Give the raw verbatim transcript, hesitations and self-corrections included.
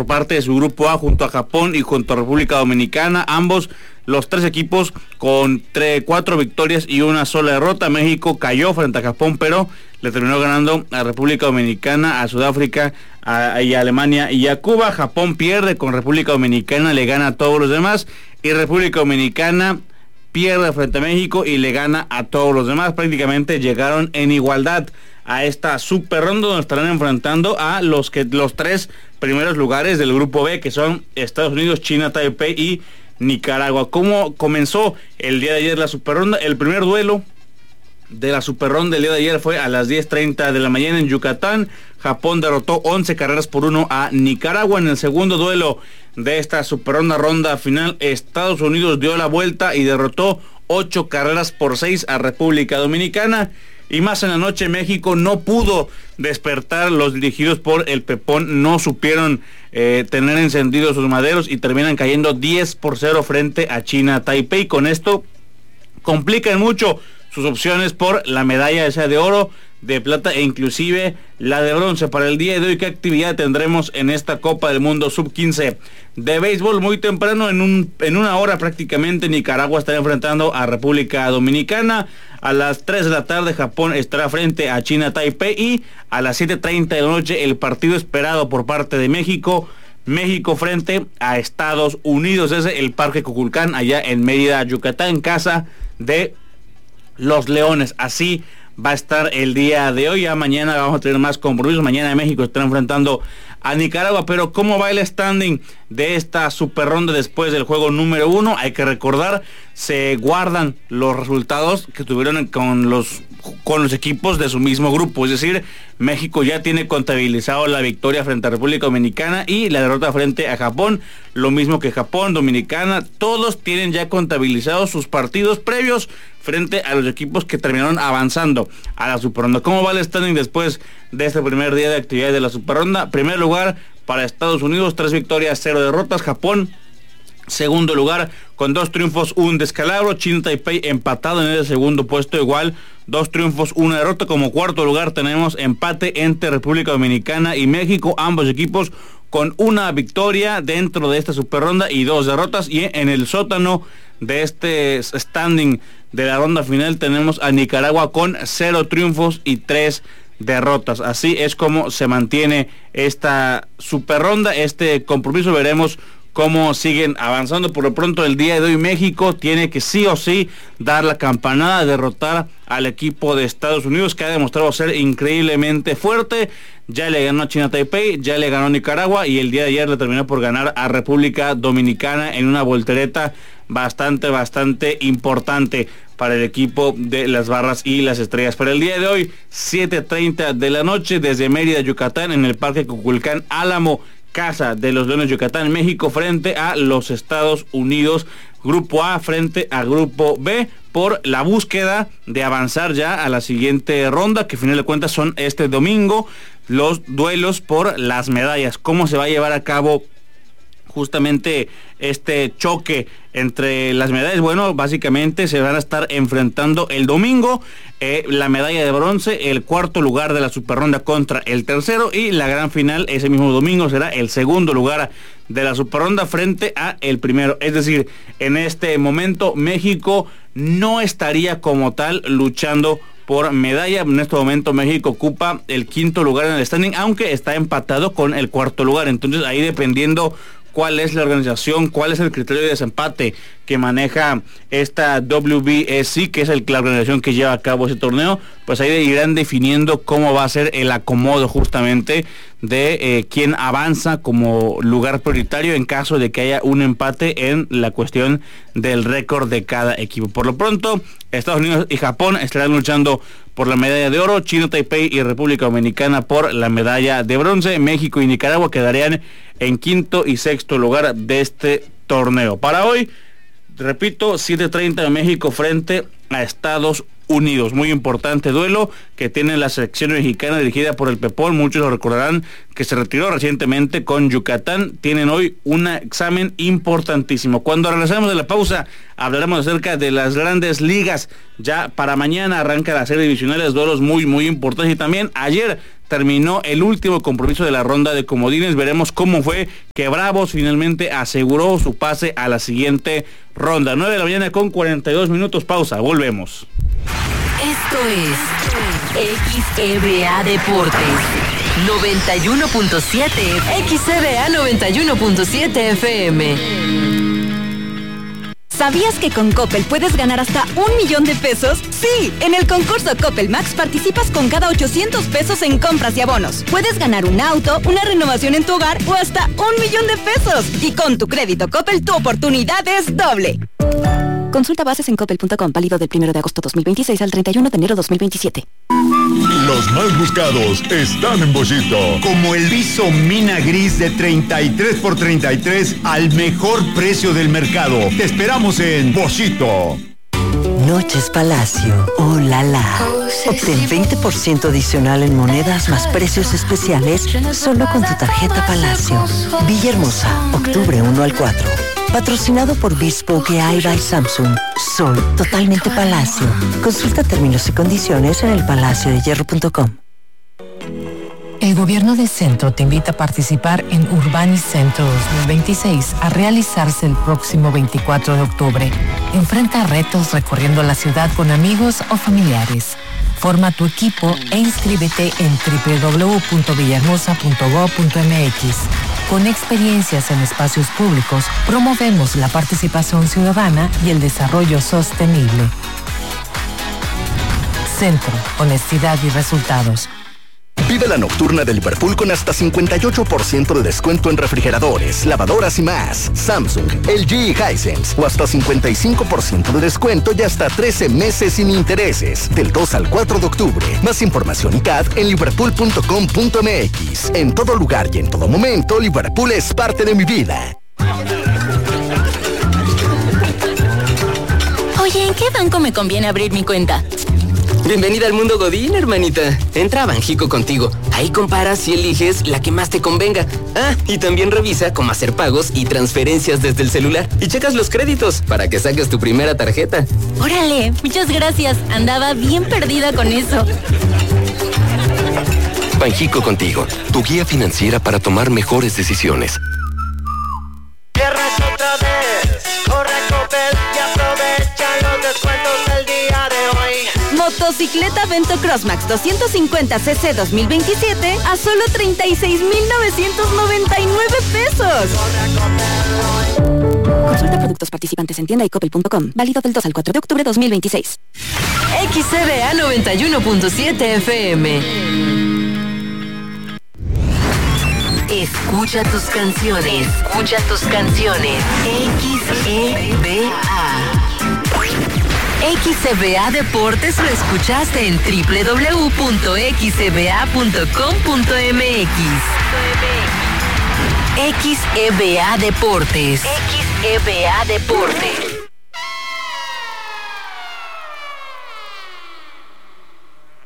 por parte de su grupo A junto a Japón y junto a República Dominicana, ambos los tres equipos con tres, cuatro victorias y una sola derrota. México cayó frente a Japón, pero le terminó ganando a República Dominicana, a Sudáfrica, a, y a Alemania y a Cuba. Japón pierde con República Dominicana, le gana a todos los demás, y República Dominicana pierde frente a México y le gana a todos los demás. Prácticamente llegaron en igualdad a esta super ronda donde estarán enfrentando a los que los tres primeros lugares del grupo B, que son Estados Unidos, China, Taipei y Nicaragua. ¿Cómo comenzó el día de ayer la super ronda? El primer duelo de la super ronda el día de ayer fue a las diez treinta de la mañana en Yucatán. Japón derrotó once carreras por uno a Nicaragua. En el segundo duelo de esta super ronda ronda final, Estados Unidos dio la vuelta y derrotó ocho carreras por seis a República Dominicana. Y más en la noche, México no pudo despertar. Los dirigidos por el Pepón no supieron eh, tener encendidos sus maderos y terminan cayendo diez por cero frente a China Taipei. Con esto complican mucho sus opciones por la medalla esa de oro, de plata e inclusive la de bronce para el día de hoy. ¿Qué actividad tendremos en esta Copa del Mundo sub quince de béisbol? Muy temprano, en un en una hora prácticamente, Nicaragua estará enfrentando a República Dominicana. A las tres de la tarde, Japón estará frente a China Taipei, y a las siete treinta de la noche el partido esperado por parte de México, México frente a Estados Unidos, es el Parque Cuculcán allá en Mérida, Yucatán, en casa de los Leones. Así va a estar el día de hoy. Ya mañana vamos a tener más compromisos. Mañana México estará enfrentando a Nicaragua. Pero ¿cómo va el standing de esta super ronda después del juego número uno? Hay que recordar, se guardan los resultados que tuvieron con los con los equipos de su mismo grupo. Es decir, México ya tiene contabilizado la victoria frente a República Dominicana y la derrota frente a Japón. Lo mismo que Japón, Dominicana, todos tienen ya contabilizados sus partidos previos frente a los equipos que terminaron avanzando a la superronda. ¿Cómo va el standing después de este primer día de actividad de la superronda? Primer lugar para Estados Unidos, tres victorias, cero derrotas. Japón, segundo lugar, con dos triunfos, un descalabro. China Taipei empatado en el segundo puesto, igual, dos triunfos, una derrota. Como cuarto lugar tenemos empate entre República Dominicana y México, ambos equipos con una victoria dentro de esta superronda y dos derrotas. Y en el sótano de este standing de la ronda final tenemos a Nicaragua con cero triunfos y tres derrotas. Así es como se mantiene esta super ronda, este compromiso. Veremos cómo siguen avanzando. Por lo pronto, el día de hoy México tiene que sí o sí dar la campanada, derrotar al equipo de Estados Unidos, que ha demostrado ser increíblemente fuerte. Ya le ganó a China Taipei, ya le ganó a Nicaragua, y el día de ayer le terminó por ganar a República Dominicana en una voltereta bastante, bastante importante para el equipo de las Barras y las Estrellas. Para el día de hoy, siete treinta de la noche, desde Mérida, Yucatán, en el Parque Cuculcán Álamo, casa de los Leones Yucatán, México frente a los Estados Unidos, Grupo A frente a Grupo B, por la búsqueda de avanzar ya a la siguiente ronda, que a final de cuentas son este domingo, los duelos por las medallas. ¿Cómo se va a llevar a cabo justamente este choque entre las medallas? Bueno, básicamente se van a estar enfrentando el domingo, eh, la medalla de bronce, el cuarto lugar de la superronda contra el tercero, y la gran final ese mismo domingo será el segundo lugar de la superronda frente a el primero. Es decir, en este momento México no estaría como tal luchando por medalla. En este momento México ocupa el quinto lugar en el standing, aunque está empatado con el cuarto lugar. Entonces ahí, dependiendo cuál es la organización, cuál es el criterio de desempate que maneja esta W B C, que es el, la organización que lleva a cabo ese torneo, pues ahí irán definiendo cómo va a ser el acomodo justamente de eh, quién avanza como lugar prioritario en caso de que haya un empate en la cuestión del récord de cada equipo. Por lo pronto, Estados Unidos y Japón estarán luchando por la medalla de oro, China Taipei y República Dominicana por la medalla de bronce, México y Nicaragua quedarían en quinto y sexto lugar de este torneo. Para hoy, repito, siete treinta de México frente a Estados Unidos. Muy importante duelo que tiene la selección mexicana dirigida por el Pepón. Muchos lo recordarán, que se retiró recientemente con Yucatán. Tienen hoy un examen importantísimo. Cuando regresemos de la pausa, hablaremos acerca de las grandes ligas. Ya para mañana arranca la serie divisional, duelos muy, muy importantes. Y también ayer terminó el último compromiso de la ronda de comodines. Veremos cómo fue que Bravos finalmente aseguró su pase a la siguiente ronda. nueve de la mañana con cuarenta y dos minutos, pausa, volvemos. Esto es X E B A Deportes noventa y uno punto siete, X E B A noventa y uno punto siete F M. ¿Sabías que con Coppel puedes ganar hasta un millón de pesos? Sí, en el concurso Coppel Max participas con cada ochocientos pesos en compras y abonos. Puedes ganar un auto, una renovación en tu hogar o hasta un millón de pesos. Y con tu crédito Coppel tu oportunidad es doble. Consulta bases en coppel punto com, válido del primero de agosto dos mil veintiséis al treinta y uno de enero dos mil veintisiete. Los más buscados están en Bollito. Como el viso Mina Gris de treinta y tres por treinta y tres al mejor precio del mercado. Te esperamos en Bollito. Noches Palacio, oh la la. Obtén veinte por ciento adicional en monedas más precios especiales solo con tu tarjeta Palacio. Villahermosa, octubre uno al cuatro. Patrocinado por Bespoke A I by Samsung. Soy totalmente Palacio. Consulta términos y condiciones en el palacio de hierro punto com. El Gobierno de Centro te invita a participar en Urbanicentro dos mil veintiséis a realizarse el próximo veinticuatro de octubre. Enfrenta retos recorriendo la ciudad con amigos o familiares. Forma tu equipo e inscríbete en doble u doble u doble u punto villahermosa punto gob punto eme equis. Con experiencias en espacios públicos, promovemos la participación ciudadana y el desarrollo sostenible. Centro, honestidad y resultados. Vive la nocturna de Liverpool con hasta cincuenta y ocho por ciento de descuento en refrigeradores, lavadoras y más. Samsung, L G y Hisense. O hasta cincuenta y cinco por ciento de descuento y hasta trece meses sin intereses. Del dos al cuatro de octubre. Más información y C A D en liverpool punto com punto eme equis. En todo lugar y en todo momento, Liverpool es parte de mi vida. Oye, ¿en qué banco me conviene abrir mi cuenta? Bienvenida al mundo Godín, hermanita. Entra a Banjico contigo. Ahí comparas y eliges la que más te convenga. Ah, y también revisa cómo hacer pagos y transferencias desde el celular. Y checas los créditos para que saques tu primera tarjeta. Órale, muchas gracias. Andaba bien perdida con eso. Banjico contigo, tu guía financiera para tomar mejores decisiones. Viernes otra vez. Corre a Coppel y aprovecha los descuentos del día de hoy. Motocicleta Vento Crossmax doscientos cincuenta cc dos mil veintisiete a solo treinta y seis mil novecientos noventa y nueve pesos. Consulta productos participantes en tienda y coppel punto com. Válido del dos al cuatro de octubre dos mil veintiséis. X E B A noventa y uno punto siete F M. Escucha tus canciones. Escucha tus canciones. X E B A. X E B A Deportes lo escuchaste en doble u doble u doble u punto x e b a punto com punto eme equis. X E B A Deportes. X E B A Deportes.